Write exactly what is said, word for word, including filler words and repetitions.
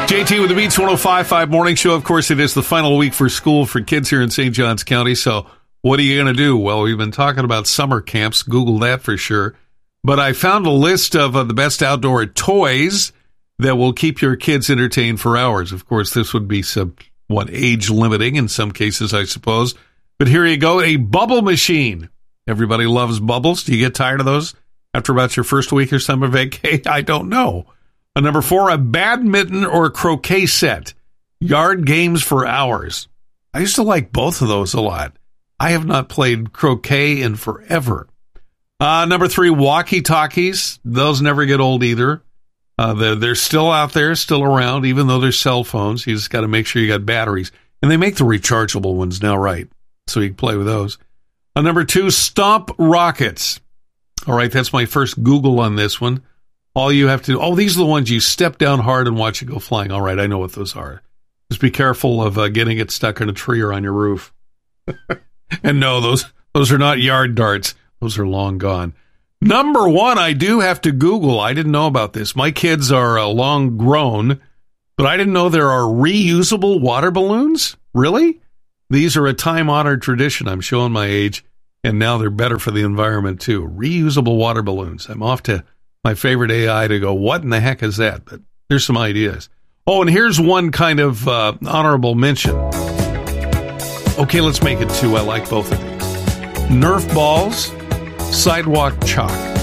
J T with the Beats one oh five point five Morning Show. Of course, it is the final week for school for kids here in Saint Johns County. So what are you going to do? Well, we've been talking about summer camps. Google that for sure. But I found a list of uh, the best outdoor toys that will keep your kids entertained for hours. Of course, this would be some, what, age limiting in some cases, I suppose. But here you go, a bubble machine. Everybody loves bubbles. Do you get tired of those after about your first week or summer vacay? I don't know. Uh, number four, a badminton or croquet set. Yard games for hours. I used to like both of those a lot. I have not played croquet in forever. Uh, number three, walkie-talkies. Those never get old either. Uh, they're, they're still out there, still around, even though they're cell phones. You just got to make sure you got batteries. And they make the rechargeable ones now, right? So you can play with those. Uh, number two, stomp rockets. All right, that's my first Google on this one. All you have to do, oh, these are the ones you step down hard and watch it go flying. All right, I know what those are. Just be careful of uh, getting it stuck in a tree or on your roof. And no, those those are not yard darts. Those are long gone. Number one, I do have to Google. I didn't know about this. My kids are uh, long grown, but I didn't know there are reusable water balloons. Really? These are a time-honored tradition. I'm showing my age, and now they're better for the environment, too. Reusable water balloons. I'm off to my favorite A I to go, what in the heck is that? But there's some ideas. Oh, and here's one kind of uh, honorable mention. Okay, let's make it two. I like both of these. Nerf balls, sidewalk chalk.